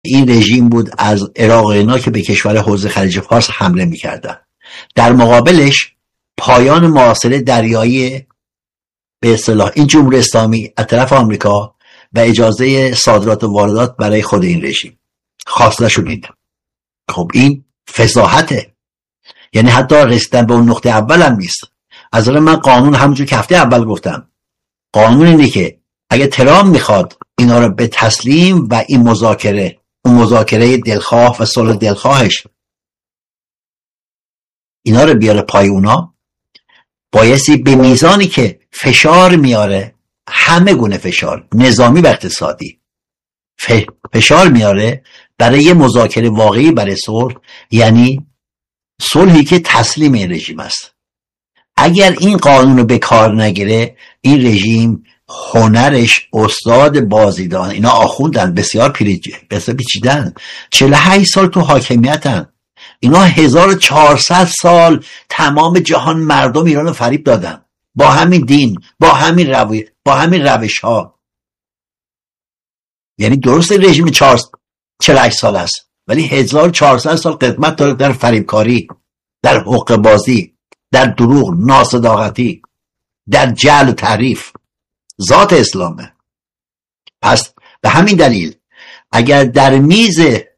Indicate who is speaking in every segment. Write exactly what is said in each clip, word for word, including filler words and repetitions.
Speaker 1: این رژیم بود از عراق و اینا که به کشور حوض خلیج فارس حمله میکردن. در مقابلش پایان محاصره دریایی به اصطلاح این جمهوری اسلامی از طرف آمریکا و اجازه صادرات و واردات برای خود این رژیم خواسته شدید. خب این فضاحته، یعنی حتی رسیدن به اون نقطه اول هم نیست. از نظر من قانون همونجور که هفته اول گفتم، قانون اینه که اگه ترامپ میخواد اینا رو به تسلیم و این مذاکره اون مذاکره دلخواه و صلح دلخواهش اینا رو بیاره پای اونا، بایستی به میزانی که فشار میاره، همه گونه فشار نظامی و اقتصادی فشار میاره برای یه مذاکره واقعی برای صلح، یعنی صلحی که تسلیم این رژیم است. اگر این قانون رو به کار نگیره، این رژیم هنرش استاد بازیدان، اینا آخوندن، بسیار پیچیده، بسیار پیچیدن، چهل و هشت سال تو حاکمیتن، اینا هزار و چهارصد سال تمام جهان مردم ایران رو فریب دادن با همین دین، با همین روی، با همین روش ها. یعنی درست رژیم چهل و هشت سال است، ولی هزار و چهارصد سال خدمت داره در فریبکاری، در حقوق بازی، در دروغ، ناصداقتی، در جعل و تعریف. ذات اسلامه. پس به همین دلیل اگر در میز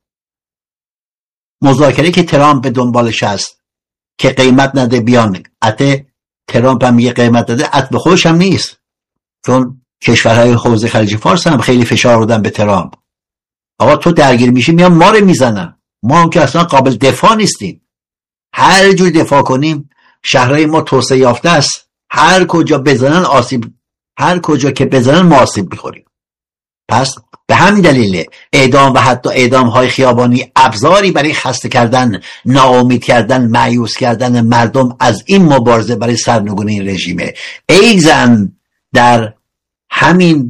Speaker 1: مذاکره که ترامپ به دنبالش هست که قیمت نده بیان، حتی ترامپ هم میگه قیمت نده، حتی به خودش هم نیست، چون کشورهای حوزه خلیج فارس هم خیلی فشار آوردن به ترامپ. آقا تو درگیر میشی میان ما رو میزنن، ما هم که اصلا قابل دفاع نیستیم، هر جور دفاع کنیم شهرهای ما توسعه یافته است، هر کجا بزنن آسیب، هر کجا که بزنن ما آسیب میخوریم. پس به همین دلیل اعدام و حتی اعدام های خیابانی ابزاری برای خسته کردن، ناامید کردن، مایوس کردن مردم از این مبارزه برای سرنگونی این رژیمه. ایزن در همین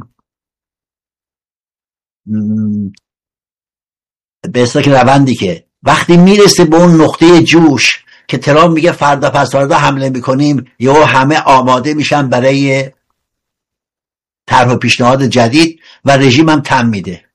Speaker 1: به اصطلاح روندی که وقتی میرسه به اون نقطه جوش که ترامپ میگه فردا پس فردا حمله میکنیم، یا همه آماده میشن برای طرح و پیشنهاد جدید و رژیم هم تن میده.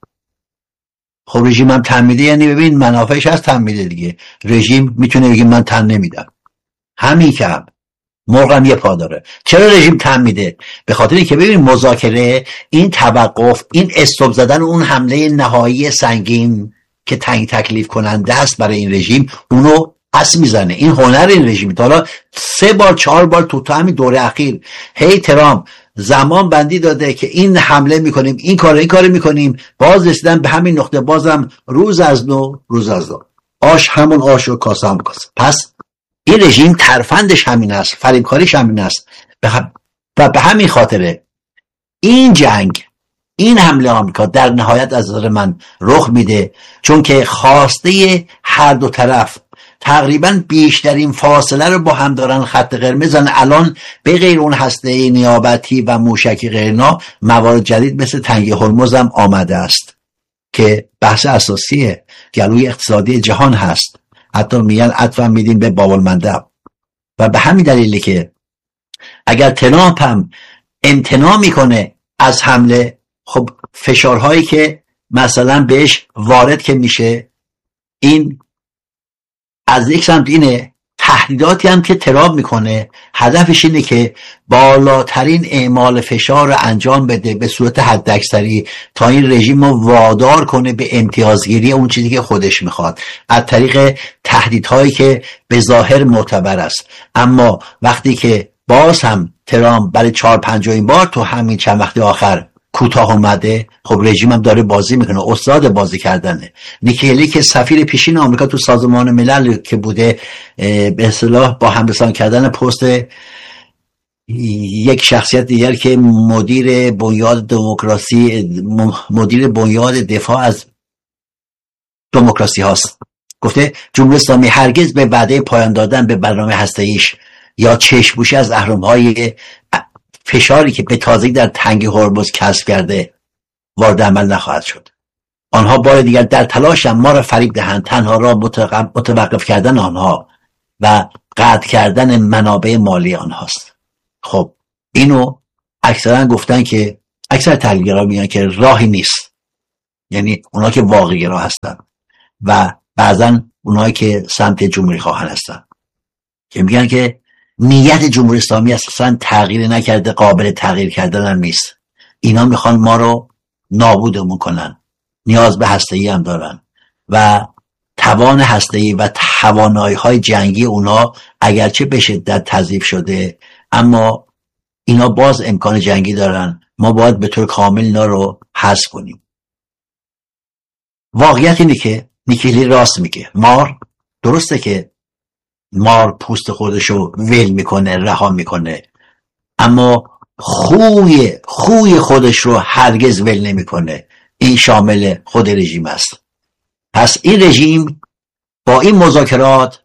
Speaker 1: خب رژیم هم تن میده یعنی ببین منافعش هست تن میده دیگه. رژیم میتونه بگه من تن نمیدم، همین که هم مرغم یه پا داره. چرا رژیم تن میده؟ به خاطری که ببین مذاکره، این توقف، این استوب زدن اون حمله نهایی سنگین که تعیین تکلیف کننده است برای این رژیم، اونو پس میزنه. این هنر این رژیم. تا حالا سه بار چهار بار تو تو همین دوره اخیر هی ترامپ زمان بندی داده که این حمله میکنیم، این کار این کار میکنیم، باز رسیدن به همین نقطه، بازم روز از نو روز از نو آش همون آش و کاسه هم کاسه. پس این رژیم ترفندش همین است، فریبکاریش همین است. و به همین خاطره این جنگ، این حمله آمریکا در نهایت از نظر من رخ میده، چون که خواسته هر دو طرف تقریبا بیشترین فاصله رو با هم دارن خط قرمزن. الان به غیر اون هسته نیابتی و موشکی غیرنا، موارد جدید مثل تنگه هرمز هم آمده است که بحث اساسیه، گلوی اقتصادی جهان هست. حتی میگن عطفا میدین به باب المندب. و به همین دلیله که اگر ترامپ هم امتناع میکنه از حمله، خب فشارهایی که مثلا بهش وارد که میشه، این از یک سمت اینه، تهدیداتی هم که ترامپ میکنه هدفش اینه که بالاترین اعمال فشار رو انجام بده به صورت حداکثری تا این رژیم رو وادار کنه به امتیازگیری اون چیزی که خودش میخواد از طریق تهدیدهایی که به ظاهر معتبر است. اما وقتی که باز هم ترامپ برای چهار پنجمین بار تو همین چند وقت آخر کوتاه اومده، خب رژیم هم داره بازی میکنه، استاد بازی کردنه. نیکی هلی که سفیر پیشین آمریکا تو سازمان ملل که بوده، به اصطلاح با همرسان کردن پست یک شخصیت دیگر که مدیر بنیاد دموکراسی، مدیر بنیاد دفاع از دموکراسی هاست، گفته جمهوری اسلامی هرگز به وعده پایان دادن به برنامه هسته‌ایش یا چشم‌پوشی از اهرم‌های فشاری که به تازگی در تنگ هرمز کسب کرده وارد عمل نخواهد شد. آنها بار دیگر در تلاش ما را فریب دهند، تنها را متوقف کردن آنها و قطع کردن منابع مالی آنهاست. خب اینو اکثرا گفتن که اکثر تحلیلگران میگن که راهی نیست. یعنی اونا که واقعی را هستن و بعضا اونایی که سمت جمهوری خواهان هستن که میگن که نیت جمهوری اسلامی اصلا تغییر نکرده، قابل تغییر کردن هم نیست. اینا میخوان ما رو نابودمون کنن، نیاز به هسته‌ای هم دارن و توان هسته‌ای و توانایی‌های جنگی اونا اگرچه به شدت تضعیف شده اما اینا باز امکان جنگی دارن. ما باید به طور کامل اینا رو حذف کنیم. واقعیت اینه که نیکی راست میگه. مار درسته که مار پوست خودشو ول میکنه، رها میکنه، اما خوی خوی خودش رو هرگز ول نمیکنه. این شامل خود رژیم است. پس این رژیم با این مذاکرات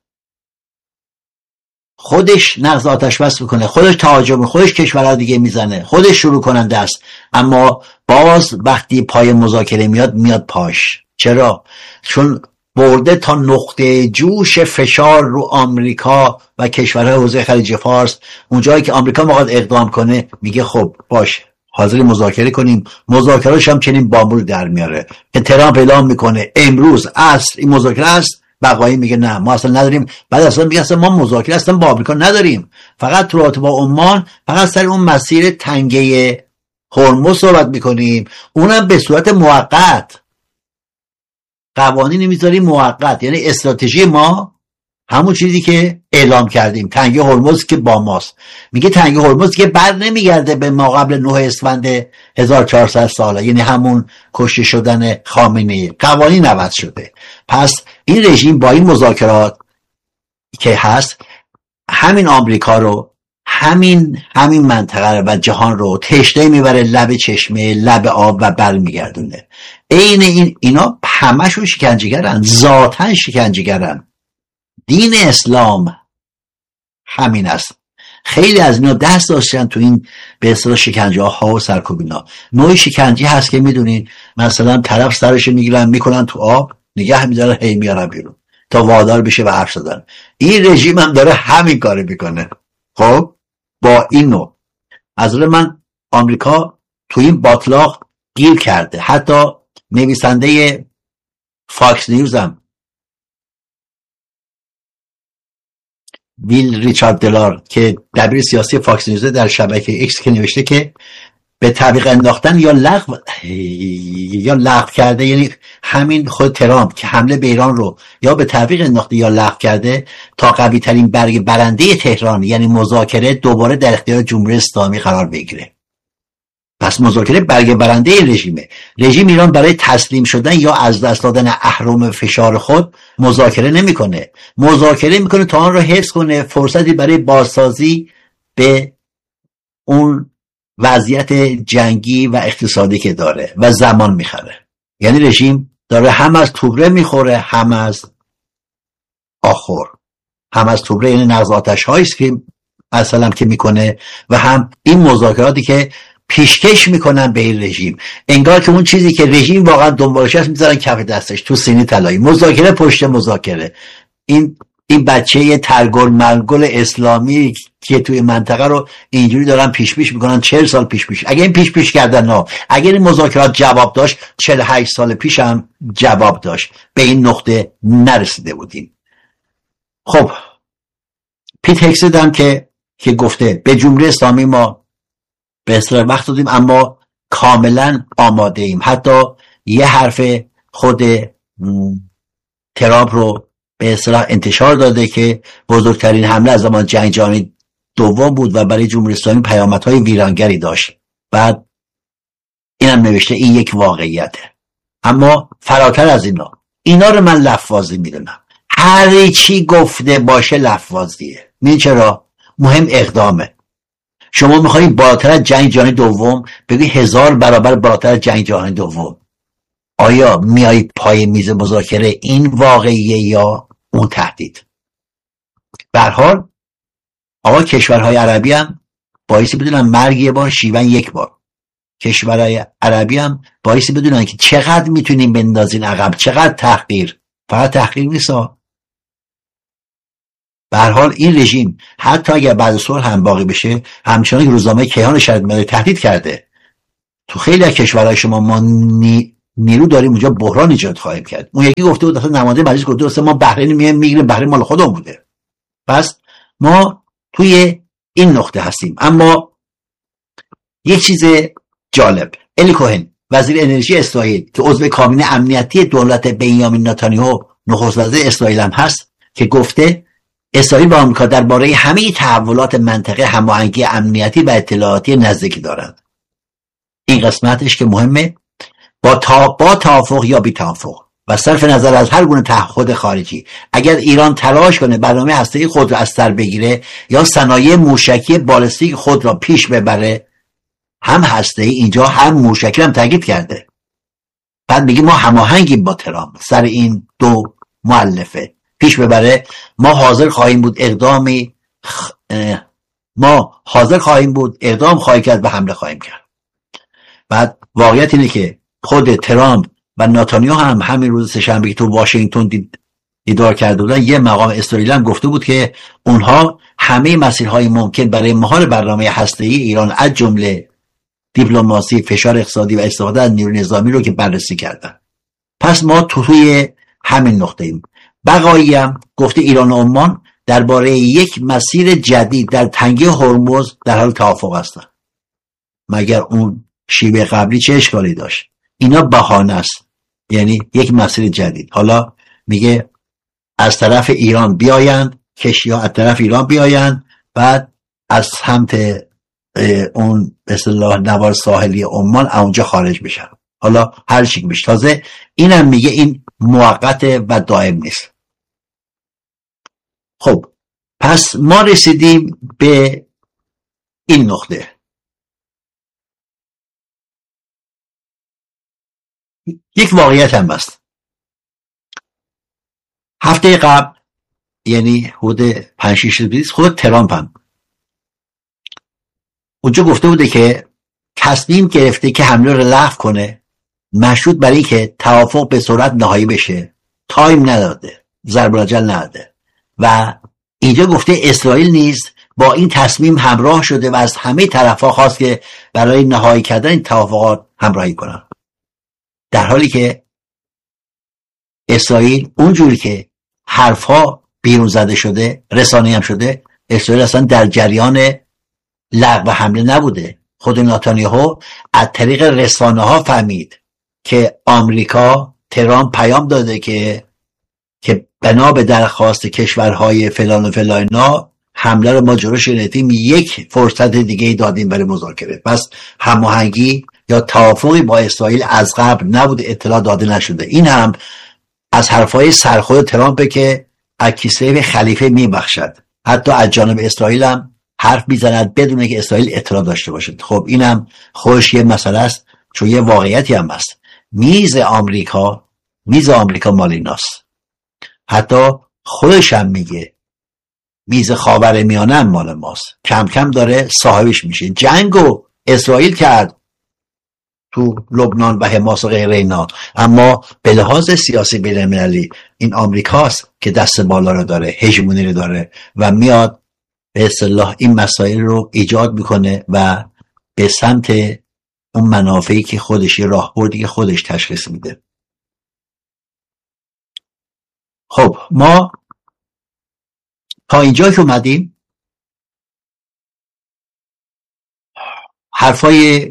Speaker 1: خودش نقض آتش بس میکنه، خودش تهاجم، خودش کشورها دیگه میزنه، خودش شروع کننده است، اما باز وقتی پای مذاکره میاد میاد پاش. چرا؟ چون برده تا نقطه جوش فشار رو آمریکا و کشورهای حوزه خلیج فارس. اونجایی که آمریکا میخواد اقدام کنه میگه خب باشه حاضر مذاکره کنیم. مذاکرهش هم چنین بامبول در میاره که ترامپ اعلام میکنه امروز عصر این مذاکره است، بقایی میگه نه ما اصلا نداریم. بعد اصلا میگه اصلا ما مذاکره اصلا با آمریکا نداریم، فقط تو رابطه با عمان فقط سر اون مسیر تنگه هرمز صحبت میکنیم، اونم به صورت موقت. قوانین میذاریم موقت، یعنی استراتژی ما همون چیزی که اعلام کردیم، تنگه هرمز که با ماست. میگه تنگه هرمز که بر نمیگرده به ما قبل نه اسفند هزار و چهارصد ساله، یعنی همون کشته شدن خامنه‌ای. قوانین عوض شده. پس این رژیم با این مذاکرات که هست همین آمریکا رو، همین همین منطقه و جهان رو تشنه میبره لب چشمه، لب آب و برمیگردونه. عین این اینا همشون شکنجهگرن، ذاتن شکنجهگرن. دین اسلام همین است. خیلی از اینا دست داشتن تو این به اصطلاح شکنجه ها و سرکوبینا. نوع شکنجه هست که میدونین مثلا طرف سرش میگیرن میکنن تو آب نگه میدارن هی میارن بیرون تا وادار بشه و حرف زدن. این رژیم هم داره همین کار میکنه. خب با این نوع از من آمریکا تو این باطلاق گیر کرده. حتی نویسنده فاکس نیوز هم ویل ریچارد دلار که دبیر سیاسی فاکس نیوز در شبکه ایکس که نوشته که به تعویق انداختن یا لغو یا لغو کرده، یعنی همین خود ترامپ که حمله به ایران رو یا به تعویق انداخته یا لغو کرده تا قوی ترین برگ برنده تهران یعنی مذاکره دوباره در اختیار جمهوری اسلامی قرار بگیره. پس مذاکره برگ برنده رژیمه. رژیم ایران برای تسلیم شدن یا از دست دادن اهرم فشار خود مذاکره نمیکنه. مذاکره میکنه تا آن رو حفظ کنه، فرصتی برای بازسازی به اون وضعیت جنگی و اقتصادی که داره و زمان میخره. یعنی رژیم داره هم از توبره میخوره هم از آخر. هم از توبره یعنی نقض آتش هاییست که مثلا که میکنه و هم این مذاکراتی که پیشکش میکنن به این رژیم. انگار که اون چیزی که رژیم واقعا دنبالش هست میذارن کف دستش تو سینی طلایی. مذاکره پشت مذاکره. این این بچه ترگل مرگل اسلامی که توی منطقه رو اینجوری دارن پیش پیش میکنن چهل سال پیش پیش. اگه این پیش پیش کردن ها، اگر این مذاکرات جواب داشت چهل و هشت سال پیش هم جواب داشت. به این نقطه نرسیده بودیم. خب پیت هگسد هم که که گفته به جمهوری اسلامی ما به اصطلاح وقت دادیم اما کاملا آماده ایم. حتی یه حرف خود ترامپ رو به اصطلاح انتشار داده که بزرگترین حمله از زمان جنگ جهانی دوم بود و برای جمهوری اسلامی پیامدهای ویرانگری داشت. بعد اینم نوشته این یک واقعیته. اما فراتر از اینا اینا رو من لفظی میدونم. هر چی گفته باشه لفظیه. این چرا؟ مهم اقدامه. شما میخوایی بالاتر از جنگ جهانی دوم بگی هزار برابر بالاتر از جنگ جهانی دوم. آیا میایی پای میز مذاکره؟ این واقعیه یا اون تهدید؟ به هر حال آقا کشورهای عربی هم بایستی بدونن مرگ یه بار شیون یک بار. کشورهای عربی هم بایستی بدونن که چقدر میتونیم بندازین عقب، چقدر تحقیر. فقط تحقیر نیستا. به هر حال این رژیم حتی اگر بعد صلح هم باقی بشه همچنان روزنامه کیهان شهید مداری تهدید کرده تو خیلی از کشورهای شما ما نی... نیرو داریم اونجا بحران ایجاد خواهیم کرد. اون یکی گفته بود اصلا نماینده مجلس گفته اصلا ما بحرین میایم میگیریم، بحرین مال خودمون بوده. پس ما توی این نقطه هستیم. اما یک چیز جالب، الی کوهن وزیر انرژی اسرائیل که عضو کابینه امنیتی دولت بنیامین نتانیاهو نخست وزیر اسرائیل هم هست که گفته اسرائیل و آمریکا درباره همه تحولات منطقه هماهنگی امنیتی و اطلاعاتی نزدیکی دارند. این قسمتش که مهمه، با تا با توافق یا بی توافق و صرف نظر از هر گونه تعهد خارجی، اگر ایران تلاش کنه برنامه هسته‌ای خود را از سر بگیره یا صنایع موشکی بالستیک خود را پیش ببره، هم هسته‌ای اینجا هم موشکی هم تاکید کرده. بعد میگه ما هماهنگیم با ترامپ سر این دو مؤلفه پیش ببره، ما حاضر خواهیم بود اقدامی خ... ما حاضر خواهیم بود اقدام خواهیم کرد و حمله خواهیم کرد. بعد واقعیت اینه که خود ترامپ و نتانیاهو هم همین روز سه‌شنبه که تو واشنگتن دید دیدار کرده بودن، یه مقام اسرائیل هم گفته بود که اونها همه مسیرهای ممکن برای مهار برنامه هسته‌ای ایران از جمله دیپلماسی، فشار اقتصادی و استفاده از نیروی نظامی رو که بررسی کردن. پس ما توی همین نقطه ایم. بقایی هم گفته ایران و عمان درباره یک مسیر جدید در تنگه هرمز در حال توافق هستند. مگر اون شیوه قبلی چه اشکالی داشت؟ اینا بهانه است، یعنی یک مسیر جدید. حالا میگه از طرف ایران بیایند، کشتی‌ها از طرف ایران بیایند، بعد از سمت اون به اصطلاح نوار ساحلی عمان اونجا خارج بشن. حالا هر چی بشه. تازه اینم میگه این موقت و دائم نیست. خب پس ما رسیدیم به این نقطه. یک واقعیت هم هست. هفته قبل، یعنی حدود پنج شش روز پیش، خود ترامپ هم اونجا گفته بوده که تصمیم گرفته که حمله رو لغو کنه، مشروط برای که توافق به سرعت نهایی بشه. تایم نداده، ضرب الاجل نداده. و اینجا گفته اسرائیل نیز با این تصمیم همراه شده و از همه طرف‌ها خواست که برای نهایی کردن این توافقات همراهی کنن. در حالی که اسرائیل اونجوری که حرفها بیرون زده شده، رسانه‌ای هم شده، اسرائیل اصلا در جریان لغو حمله نبوده. خود نتانیاهو از طریق رسانه ها فهمید که آمریکا، ترامپ پیام داده که که بنا به درخواست کشورهای فلان و فلان حمله رو ما جلوش گرفتیم، یک فرصت دیگه دادیم برای مذاکره. پس هماهنگی یا توافقی با اسرائیل از قبل نبوده، اطلاع داده نشده. این هم از حرفای سرخود ترامپ که از کیسه خلیفه میبخشد، حتی از جانب اسرائیل هم حرف میزند بدون که اسرائیل اطلاع داشته باشد. خب اینم خودش یه مسئله است، چون یه واقعیتی هم هست. میز آمریکا میز آمریکا مال ایناست. حتی خودش هم میگه میز خاورمیانه هم مال ماست. کم کم داره صاحبش میشه. جنگو اسرائیل کرد تو لبنان و حماس و غیره اینا، اما به لحاظ سیاسی بین‌المللی این آمریکاست که دست بالا رو داره، هژمونی رو داره و میاد به اصطلاح این مسائل رو ایجاد میکنه و به سمت اون منافعی که خودش، یه راهبردی که خودش تشخیص میده. خب ما تا اینجا که اومدیم حرفای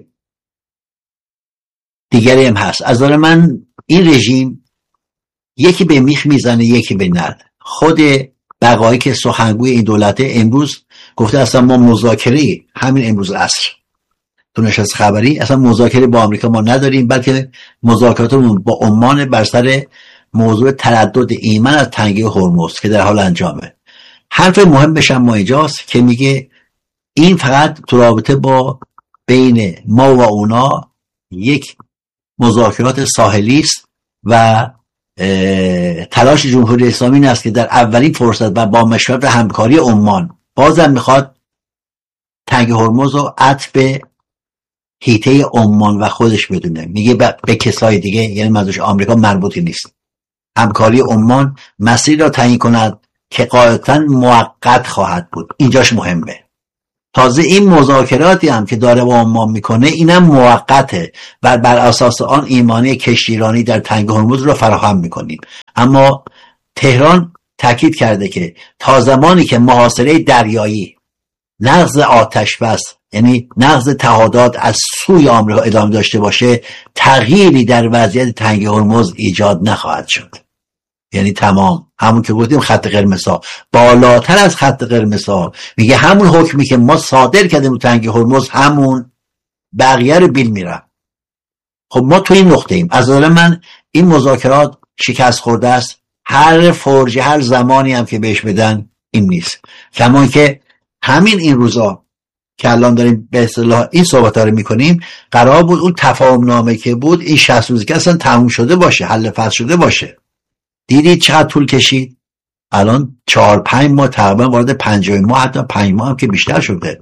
Speaker 1: دیگری هم هست. از نظر من این رژیم یکی به میخ میزنه یکی به نرد. خود بقایی که سخنگوی این دولته امروز گفته اصلا ما مذاکره همین امروز عصر تو نشست خبری اصلا مذاکره با آمریکا ما نداریم، بلکه مذاکراتمون با عمان بر سر موضوع تردد ایمن از تنگه هرمز که در حال انجامه. حرف مهمش هم ما اینجاست که میگه این فقط تو رابطه با بین ما و اونا یک مذاکرات ساحلی است و تلاش جمهوری اسلامی این است که در اولین فرصت و با مشورت همکاری عمان بازم میخواد تنگ هرمز رو عطف به حیطه عمان و خودش بدونه. میگه به کسای دیگه، یعنی منظورش آمریکا، مربوطی نیست. همکاری عمان مسیر را تعیین کند که قاعدتاً موقت خواهد بود. اینجاش مهمه. تازه این مذاکراتی هم که داره با ما میکنه اینم موقته و بر اساس آن ایمانی کشتیرانی در تنگ هرمز رو فراهم میکنیم. اما تهران تاکید کرده که تا زمانی که محاصره دریایی، نقض آتش بس، یعنی نقض تعهدات از سوی آمریکا ادامه داشته باشه، تغییری در وضعیت تنگ هرمز ایجاد نخواهد شد. یعنی تمام همون که گفتیم خط قرمزها، بالاتر از خط قرمزها میگه همون حکمی که ما صادر کردیم رو تنگ هرمز همون بقیه رو بیل میرم. خب ما توی این نقطه ایم. از نظر من این مذاکرات شکست خورده است. هر فرجه هر زمانی هم که بهش بدن این نیست. کمان که همین این روزا که الان داریم به اصطلاح این صحبت‌ها رو میکنیم، قرار بود اون تفاهم نامه که بود این شصت روزی که اصلا تموم شده باشه، حل فصل شده باشه. دیدید چقدر طول کشید؟ الان چهار پنج ماه تقریبا وارد پنجاه ماه، حتی پنج ماه هم که بیشتر شده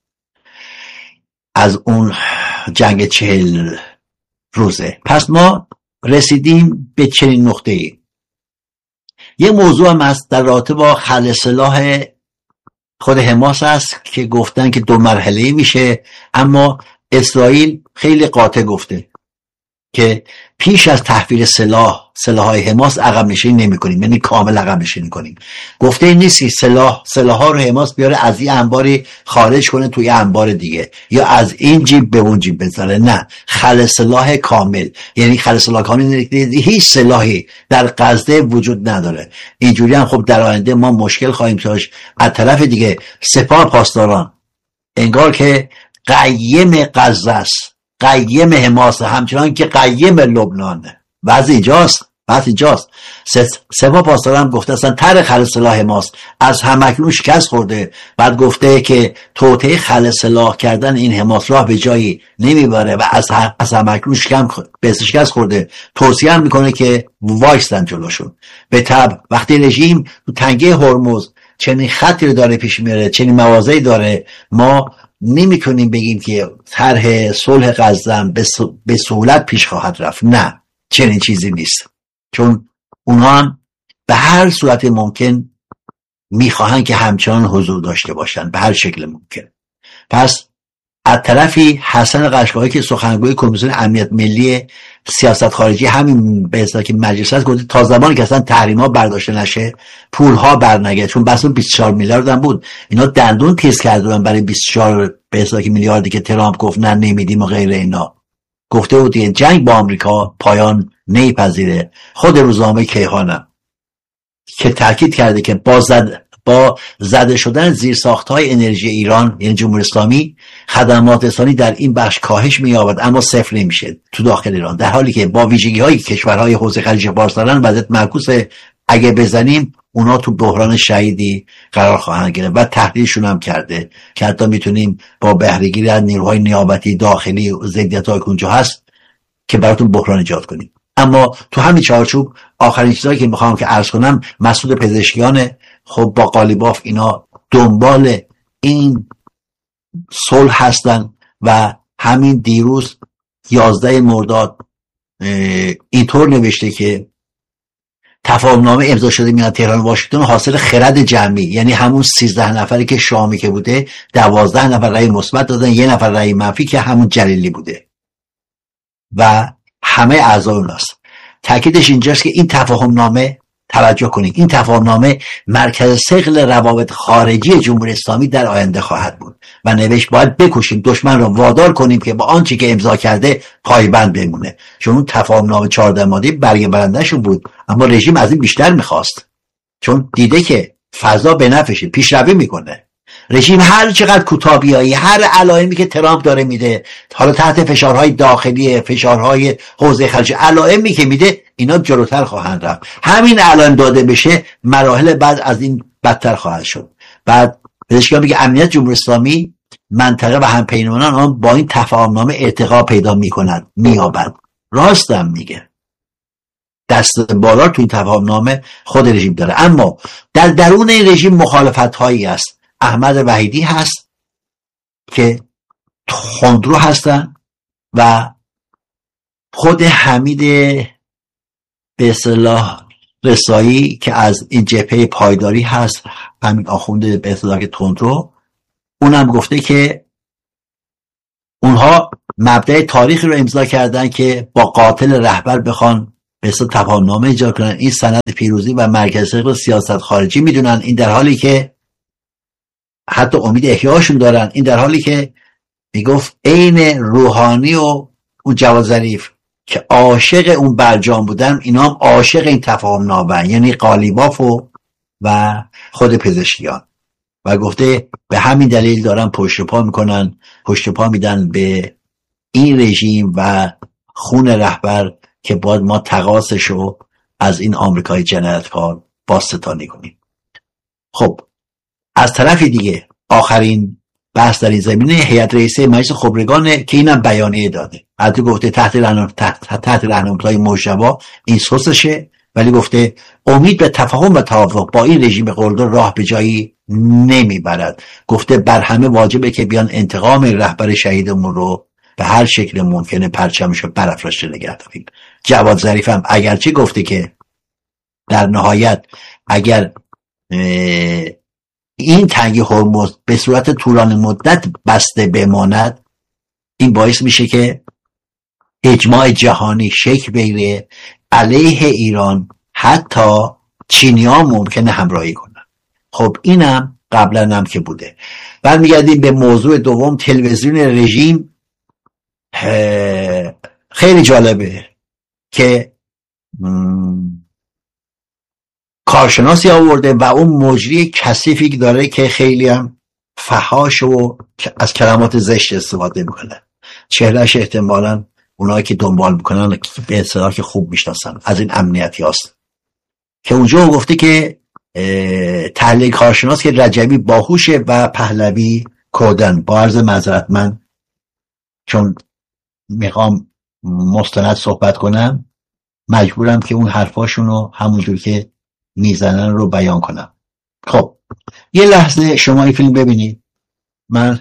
Speaker 1: از اون جنگ چهل روزه. پس ما رسیدیم به چنین نقطه ای. یه موضوع هم هست در رابطه با خلع سلاح خود حماس هست که گفتن که دو مرحله‌ای میشه، اما اسرائیل خیلی قاطع گفته که پیش از تحویل سلاح سلاح‌های حماس عقب نشینی نمی‌کنیم، یعنی کامل عقب نشینی کنیم. گفته این نیستی سلاح سلاح‌ها رو حماس بیاره از این انباری خارج کنه توی انبار دیگه، یا از این جیب به اون جیب بذاره. نه، خلع سلاح کامل، یعنی خلع سلاح کامل هیچ سلاحی در غزه وجود نداره. اینجوری هم خب در آینده ما مشکل خواهیم داشت. از طرف دیگه سپاه پاسداران انگار که قیم غزه است، قیم حماس، همچنان که قیم لبنانه. بعض اینجاست بعض اینجاست سپاه پاسداران گفته اصلا طرح خلع سلاح حماس از همکنون شکست خورده. بعد گفته که توطئه خلع سلاح کردن این حماس راه به جایی نمیبره و از از همکنون شکست خورده. توصیه هم میکنه که وایستن جلوشون. به طبع وقتی رژیم تو تنگه هرمز چنین خطی رو داره پیش میره، چنین مواضعی داره، ما نمیتونیم بگیم که طرح صلح غزه به سهولت پیش خواهد رفت. نه، چنین چیزی نیست، چون اونها هم به هر صورت ممکن میخواهن که همچنان حضور داشته باشن به هر شکل ممکن. پس از طرفی حسن قشقایی که سخنگوی کمیسیون امنیت ملی سیاست خارجی همین به اصطلاح که مجلس هست گفته تا زمانی که اصلا تحریم‌ها برداشته نشه پول‌ها برنگرده، چون بس اون بیست و چهار میلیارد هم بود، اینا دندون تیز کردن برای بیست و چهار به اصطلاح میلیاردی که ترامپ گفت نه نمیدیم و غیر اینا. گفته بود که جنگ با آمریکا پایان نمیپذیره. خود روزنامه کیهانم که تاکید کرده که با زد با زده شدن زیرساخت‌های انرژی ایران یعنی جمهوری اسلامی، خدمات رسانی در این بخش کاهش می‌یابد اما صفر نمیشه تو داخل ایران، در حالی که با ویژگی‌های کشورهای حوزه خلیج فارس دارن وضعیت معکوس. اگه بزنیم اونا تو بحران شدیدی قرار خواهند گرفت و تهدیدشون هم کرده که حتی میتونیم با بهره‌گیری از نیروهای نیابتی داخلی و ضدیت‌های که اونجا هست که براتون بحران ایجاد کنیم. اما تو همین چارچوب آخرین چیزایی که میخوام که عرض کنم، مسعود پزشکیانه. خب با قالیباف اینا دنبال این صلح هستن و همین دیروز یازده مرداد اینطور نوشته که تفاهمنامه امضا شده میان تهران و واشنگتن حاصل خرد جمعی، یعنی همون سیزده نفری که شامی که بوده دوازده نفر رأی مثبت دادن، یه نفر رأی منفی که همون جلیلی بوده و همه اعضای اوناست. تاکیدش اینجاست که این تفاهمنامه، توجه کنید، این تفاهمنامه مرکز ثقل روابط خارجی جمهوری اسلامی در آینده خواهد بود و نوشت باید بکوشیم دشمن را وادار کنیم که با آنچه که امضا کرده پایبند بمونه، چون اون تفاهمنامه چهارده ماده‌ای برگ برنده‌شون بود، اما رژیم از این بیشتر میخواست، چون دیده که فضا به نفعشه، پیشروی میکنه. رژیم هر چقدر کوتاه‌بینی، هر علائمی که ترامپ داره میده، حالا تحت فشارهای داخلی، فشارهای حوزه خلیج، علائمی که میده، اینا جلوتر خواهند رفت. همین الان داده بشه مراحل بعد از این بدتر خواهد شد. بعد پزشکیان میگه امنیت جمهوری اسلامی، منطقه و همپیمانان آن با این تفاهمنامه ارتقا پیدا میکنند، مییابند. راستم میگه، دست بالا تو این تفاهمنامه خود رژیم داره، اما در درون این رژیم مخالفت هایی هست. احمد وحیدی هست که خندرو هستن و خود حمید به اصطلاح رسایی که از این جبهه پایداری هست، همین آخونده به اصطلاح که تندرو، اونم گفته که اونها مبدأ تاریخی رو امضا کردن که با قاتل رهبر بخوان به اصطلاح تفاهمنامه ایجاد کنن. این سند پیروزی و مرکزی رو سیاست خارجی میدونن. این در حالی که حتی امید احیاشون دارن. این در حالی که میگفت عین روحانی و اون جواد ظریف که عاشق اون برجام بودن، اینا هم عاشق این تفاهمنامه، یعنی قالیباف و و خود پزشکیان. و گفته به همین دلیل دارن پشت پا میکنن، پشت پا میدن به این رژیم و خون رهبر که باید ما تقاصش رو از این آمریکای جنایتکار باستانی کنیم. خب از طرف دیگه آخرین بحث در این زمینه هیئت رئیسه مجلس خبرگانه که اینم بیانیه داده. البته گفته تحت رهنم تحت تحت راهنمایی مجتبی این سوسشه، ولی گفته امید به تفاهم و توافق با این رژیم قلدر راه به جایی نمیبرد. گفته بر همه واجبه که بیان انتقام رهبر شهیدمون رو به هر شکل ممکنه پرچمشو برافراشته نگه داریم. جواد ظریف هم اگرچه گفته که در نهایت اگر این تنگی هرمز به صورت طولانی مدت بسته بماند، این باعث میشه که اجماع جهانی شکل بگیره علیه ایران، حتی چینی ها ممکنه همراهی کنن. خب اینم قبلا هم که بوده. برمیگردیم به موضوع دوم، تلویزیون رژیم. خیلی جالبه که کارشناسی آورده و اون مجری کثیفی که داره که خیلی هم فحاش و از کلمات زشت استفاده میکنه. چهرهش احتمالاً اونایی که دنبال میکنن به اصطلاح که خوب میشناسن، از این امنیتی هست که اونجا گفته که تحلیل کارشناس که رجبی باهوشه و پهلوی کودن. با عرض معذرت من چون میخوام مستند صحبت کنم مجبورم که اون حرفاشونو همونجور که میزنن رو بیان کنم. خب یه لحظه شما این فیلم ببینید. من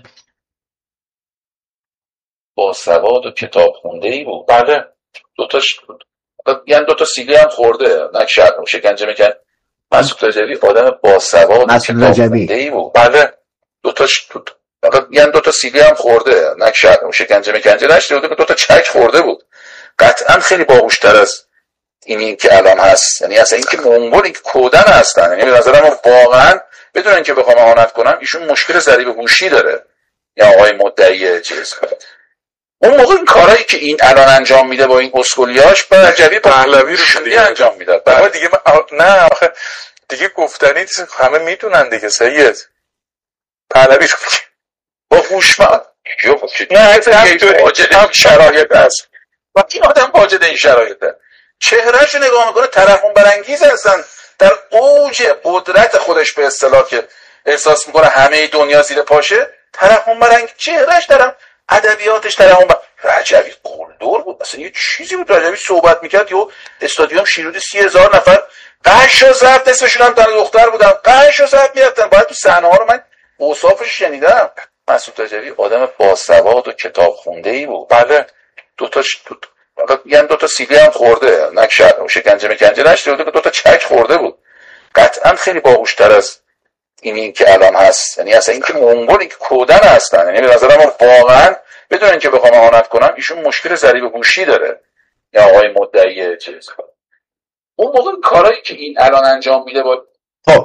Speaker 2: با سواد و کتاب خونده ای بود. بله دوتاش یعنی دوتا سیلی هم خورده، نه شرم شکنجه میکن. مسعود رجبی آدم با سواد و کتاب خونده ای بود. بله دوتاش دوتا یعنی دوتا سیلی هم خورده، نه شرم شکنجه میکنجه نشده بود که دوتا چک خورده بود. قطعا خیلی باهوشتر از اینی که الان هست. یعنی اصلا این که منگولی که کودن هستن. یعنی به نظرم واقعا بدون اینکه بخوام اهانت کنم ایشون مشکل ضریب هوشی داره. یا آقای مدعی چیز اون موقع این کارهایی که این الان انجام میده با این اسکولیاش با رجبی پهلوی رو دیگه انجام میداد. بعد دیگه من... نه آخه دیگه گفتنی همه میدونن دیگه. سید پهلوی رو با هوشمند نه هم شرایط هست و این آدم واجد این شرایطه. چهرهش نگاه میکنه ترحم برانگیز هستن، در اوج قدرت خودش به اصطلاح که احساس میکنه همه دنیا زیر پاشه، ترحم برانگیز چهرهش دارم، ادبیاتش ترحم بر... رجبی قلدر بود. اصلا یه چیزی بود. رجبی صحبت میکرد یه استادیوم شیرودی سی هزار نفر قش و ضبط، نصفشون هم داره دختر بودن، قش و ضبط میرفتن. باید تو صحنه ها رو من اوصافش شنیدم. مسعود رجبی آدم باسواد و کتاب خونده ای بود. بله دوتاش دوتا یعنی دوتا سیلی هم خورده، نه شرم شکنجه میکنجه نشده بود که دوتا چک خورده بود. قطعا خیلی باهوشتر از اینی که الان هست. یعنی اصلا این که منگولی که کودن هستن. یعنی به نظرم واقعا بدون اینکه بخوام اهانت کنم ایشون مشکل ضریب هوشی داره. یا آقای مدعی چیز اون موقع کارهایی که این الان انجام میده با
Speaker 1: خب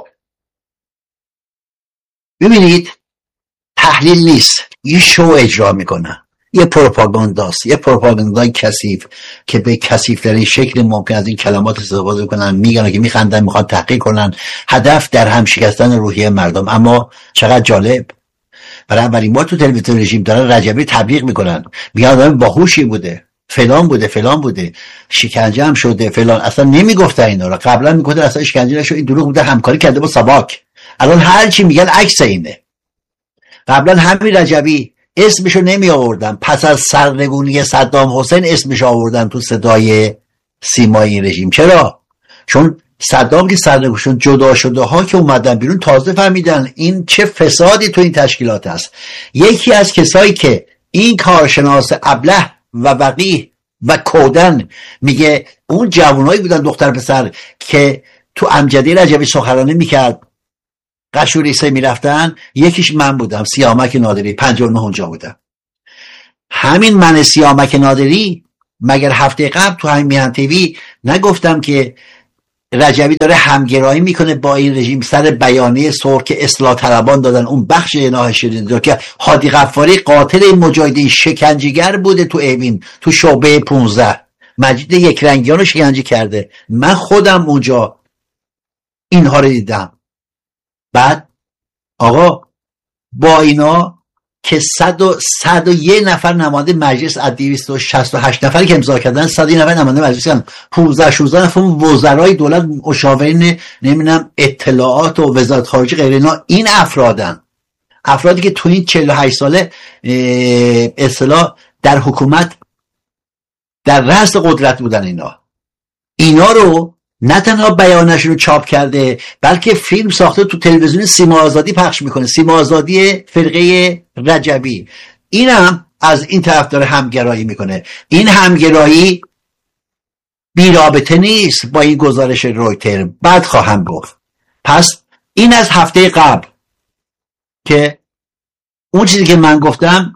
Speaker 1: ببینید تحلیل نیست، یه شو اجرا میکنن، یه پروپاگانداست، یه پروپاگاندای کثیف که به کثیف‌ترین شکل ممکن از این کلمات استفاده کنن، میگن که میخندن، میخوان تحقیق کنن، هدف در هم شکستن روحیه مردم. اما چقدر جالب، برای اولین بار تو تلویزیون رژیم دارن رجبی تبلیغ میکنن، میگن آدم باهوشی بوده، فلان بوده فلان بوده، شکنجه هم شده فلان. اصلا نمیگفتن اینا رو. قبلا میگفتن اصلا شکنجه نشد، این دروغ بوده، همکاری کرده با ساواک. الان هر چی میگن عکس اینه. قبلا همین رجبی اسمشو نمی آوردن، پس از سرنگونی صدام حسین اسمش آوردن تو صدای سیمای این رژیم. چرا؟ چون صدام که سرنگون شد، جدا شده ها که اومدن بیرون تازه فهمیدن این چه فسادی تو این تشکیلات هست. یکی از کسایی که این کارشناس ابله و وقیح و کودن میگه اون جوانایی بودن دختر پسر که تو امجدی رجبی سخنرانی میکرد قشوری سه میرفتن، یکیش من بودم، سیامک نادری، پنجاه و نه اونجا بودم. همین من سیامک نادری مگر هفته قبل تو همین میهن تیوی نگفتم که رجبی داره همگرایی میکنه با این رژیم سر بیانیه سرخ که اصلاح طلبان دادن، اون بخش جناح شیرین که هادی غفاری قاتل این مجاهدین شکنجهگر بوده تو اوین، تو شعبه پانزده مجید یکرنگیان رو شکنجه کرده. من خودم اونجا اینها رو دیدم. بعد آقا با اینا که صد و صد و یک نفر نماینده مجلس از دویست و شصت و هشت نفری که امضا کردن، صد و یک نفر نماینده مجلس کردن، پانزده شانزده نفر وزرای دولت، مشاورین نمیدونم اطلاعات و وزارت خارجه غیر اینا، این افرادن، افرادی که تو این چهل و هشت ساله اصطلاح در حکومت در رأس قدرت بودن. اینا اینا رو نه تنها بیانشون رو چاپ کرده بلکه فیلم ساخته، تو تلویزیون سیما آزادی پخش میکنه، سیما آزادی فرقه رجبی. اینم از این طرف داره همگرایی میکنه. این همگرایی بی رابطه نیست با این گزارش رویتر. بعد خواهم گفت. پس این از هفته قبل که اون چیزی که من گفتم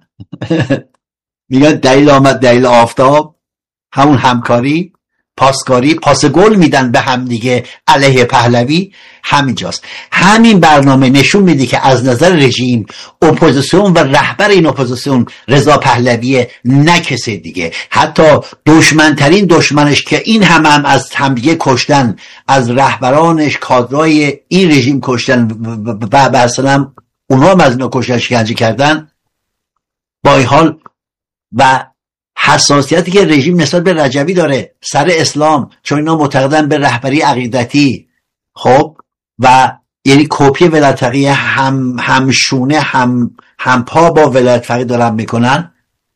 Speaker 1: میگن دلیل آمد دلیل آفتاب، همون همکاری، پاسکاری، پاس گل میدن به هم دیگه علیه پهلوی، همینجاست. همین برنامه نشون میده که از نظر رژیم اپوزیسیون و رهبر این اپوزیسیون رضا پهلویه، نه کسی دیگه. حتی دشمنترین دشمنش که این هم, هم از همدیگه کشتن، از رهبرانش کادرای این رژیم کشتن و مثلا اونها هم از اینا کشتن، شکنجه کردن. با این حال و حساسیتی که رژیم نسبت به رجبی داره سر اسلام، چون اینا معتقدن به رهبری عقیدتی، خب و یعنی کپی ولایت فقیه هم همشونه هم همپا با ولایت فقیه دارن میکنن.